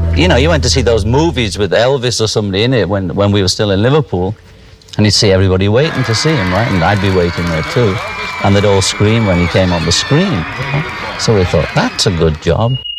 You know, you went to see those movies with Elvis or somebody in it when we were still in Liverpool, and you'd see everybody waiting to see him, right? And I'd be waiting there too. And they'd all scream when he came on the screen. So we thought, that's a good job.